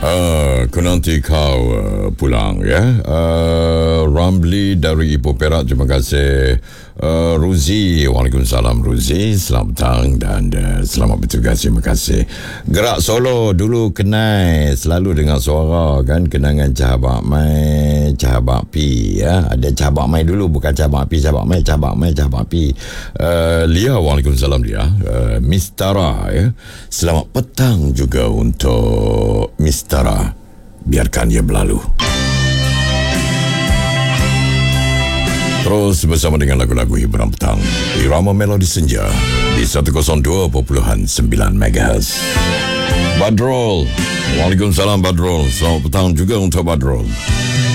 Aku nanti kau pulang ya. Ramli dari Ipoh Perak, terima kasih. Ruzi, Waalaikumsalam Ruzi, selamat petang dan selamat bertugas, terima kasih. Gerak Solo dulu kenal selalu dengan suara kan, kenangan Cahabak Mai, Cahabak Pi ya. Ada Cahabak Mai dulu, bukan Cahabak Pi, Cahabak Mai, Cahabak Pi. Lia, Waalaikumsalam Lia. Mistara ya. Selamat petang juga untuk Mistara. Biarkan dia berlalu. Terus bersama dengan lagu-lagu hiburan petang Irama Melodi Senja di 102.9 MHz. Badrul, Waalaikumsalam Badrul. Selamat petang juga untuk Badrul.